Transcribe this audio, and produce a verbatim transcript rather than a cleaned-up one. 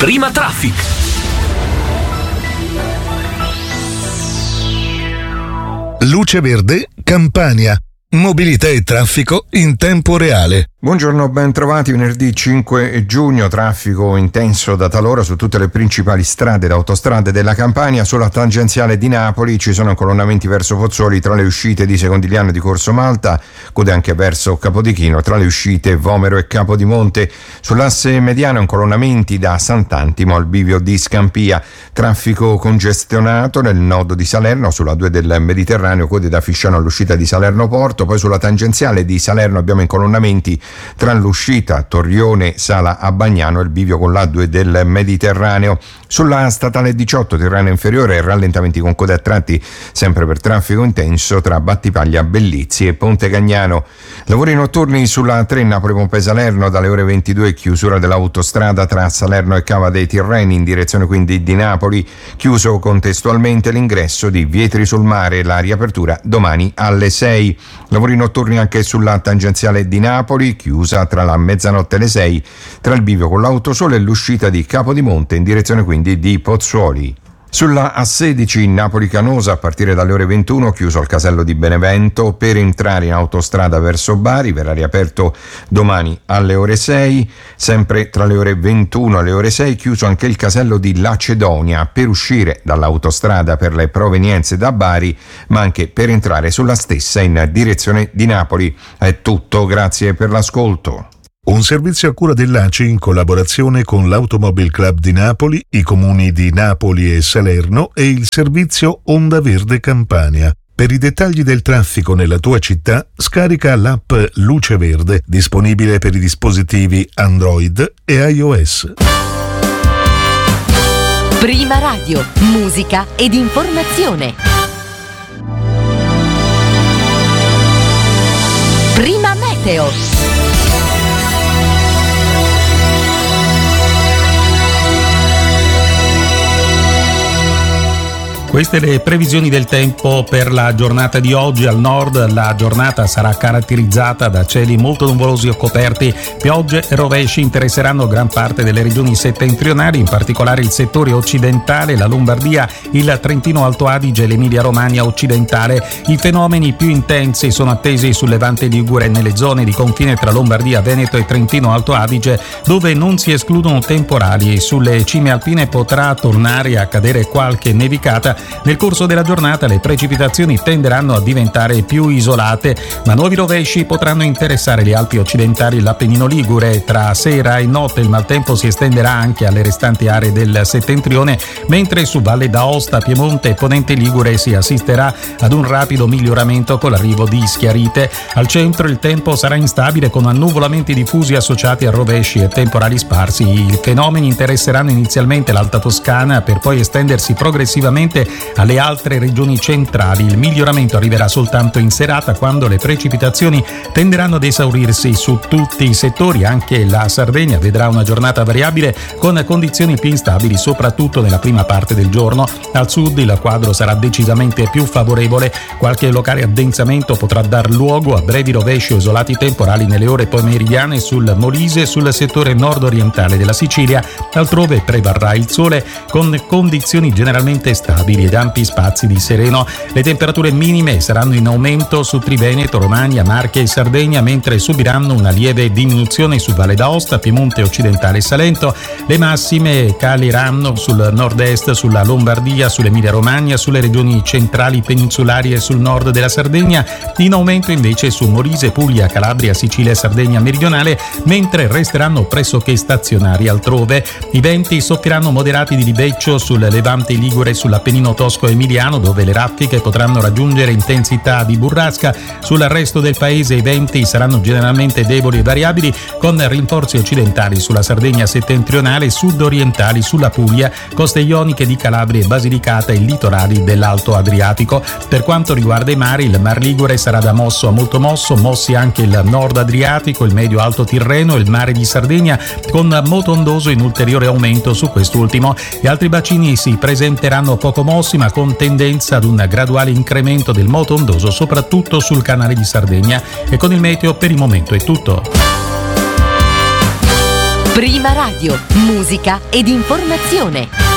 Prima Traffic. Luce Verde, Campania. Mobilità e traffico in tempo reale. Buongiorno, ben trovati. Venerdì cinque giugno, traffico intenso da talora su tutte le principali strade ed autostrade della Campania. Sulla tangenziale di Napoli ci sono incolonnamenti verso Pozzuoli tra le uscite di Secondigliano e di Corso Malta, code anche verso Capodichino tra le uscite Vomero e Capodimonte. Sull'asse mediano incolonnamenti da Sant'Antimo al bivio di Scampia. Traffico congestionato nel nodo di Salerno sulla due del Mediterraneo, code da Fisciano all'uscita di Salerno Porto. Poi sulla tangenziale di Salerno abbiamo incolonnamenti tra l'uscita Torrione Sala a Bagnano e il bivio con l'A due del Mediterraneo. Sulla statale diciotto Tirreno inferiore rallentamenti con code a tratti sempre per traffico intenso tra Battipaglia, Bellizzi e Ponte Cagnano. Lavori notturni sulla tre Napoli Pompei Salerno dalle ore ventidue, chiusura dell'autostrada tra Salerno e Cava dei Tirreni in direzione quindi di Napoli, chiuso contestualmente l'ingresso di Vietri sul Mare, la riapertura domani alle sei. Lavori notturni anche sulla tangenziale di Napoli, chiusa tra la mezzanotte e le sei, tra il bivio con l'Autosole e l'uscita di Capodimonte in direzione quindi di Pozzuoli. Sulla A sedici Napoli-Canosa a partire dalle ore ventuno, chiuso al casello di Benevento. Per entrare in autostrada verso Bari verrà riaperto domani alle ore sei, sempre tra le ore ventuno e le ore sei, chiuso anche il casello di Lacedonia per uscire dall'autostrada per le provenienze da Bari, ma anche per entrare sulla stessa in direzione di Napoli. È tutto, grazie per l'ascolto. Un servizio a cura dell'A C I in collaborazione con l'Automobile Club di Napoli, i comuni di Napoli e Salerno e il servizio Onda Verde Campania. Per i dettagli del traffico nella tua città, scarica l'app Luce Verde, disponibile per i dispositivi Android e iOS. Prima Radio, musica ed informazione. Prima Meteo. Queste le previsioni del tempo per la giornata di oggi. Al nord la giornata sarà caratterizzata da cieli molto nuvolosi o coperti. Piogge e rovesci interesseranno gran parte delle regioni settentrionali, in particolare il settore occidentale, la Lombardia, il Trentino Alto Adige e l'Emilia Romagna occidentale. I fenomeni più intensi sono attesi sul Levante ligure e nelle zone di confine tra Lombardia, Veneto e Trentino Alto Adige, dove non si escludono temporali. Sulle cime alpine potrà tornare a cadere qualche nevicata. Nel corso della giornata le precipitazioni tenderanno a diventare più isolate, ma nuovi rovesci potranno interessare le Alpi occidentali e l'Appennino ligure. Tra sera e notte il maltempo si estenderà anche alle restanti aree del settentrione, mentre su Valle d'Aosta, Piemonte e Ponente Ligure si assisterà ad un rapido miglioramento con l'arrivo di schiarite. Al centro il tempo sarà instabile con annuvolamenti diffusi associati a rovesci e temporali sparsi. I fenomeni interesseranno inizialmente l'Alta Toscana per poi estendersi progressivamente alle altre regioni centrali. Il miglioramento arriverà soltanto in serata, quando le precipitazioni tenderanno ad esaurirsi su tutti i settori. Anche la Sardegna vedrà una giornata variabile con condizioni più instabili soprattutto nella prima parte del giorno. Al sud il quadro sarà decisamente più favorevole. Qualche locale addensamento potrà dar luogo a brevi rovesci o isolati temporali nelle ore pomeridiane sul Molise e sul settore nord-orientale della Sicilia. Altrove prevarrà il sole con condizioni generalmente stabili ed ampi spazi di sereno. Le temperature minime saranno in aumento su Triveneto, Romagna, Marche e Sardegna, mentre subiranno una lieve diminuzione su Valle d'Aosta, Piemonte occidentale e Salento. Le massime caleranno sul nord-est, sulla Lombardia, sull'Emilia Romagna, sulle regioni centrali peninsulari e sul nord della Sardegna. In aumento invece su Molise, Puglia, Calabria, Sicilia e Sardegna meridionale, mentre resteranno pressoché stazionari altrove. I venti soffieranno moderati di libeccio sul Levante ligure e sull'Appennino tosco emiliano, dove le raffiche potranno raggiungere intensità di burrasca. Sul resto del paese i venti saranno generalmente deboli e variabili, con rinforzi occidentali sulla Sardegna settentrionale, sud-orientali sulla Puglia, coste ioniche di Calabria e Basilicata e litorali dell'Alto Adriatico. Per quanto riguarda i mari, il Mar Ligure sarà da mosso a molto mosso, mossi anche il Nord Adriatico, il Medio Alto Tirreno e il Mare di Sardegna, con moto ondoso in ulteriore aumento su quest'ultimo. Gli altri bacini si presenteranno poco mossi, ma con tendenza ad un graduale incremento del moto ondoso, soprattutto sul canale di Sardegna. E con il meteo per il momento è tutto. Prima Radio, musica ed informazione.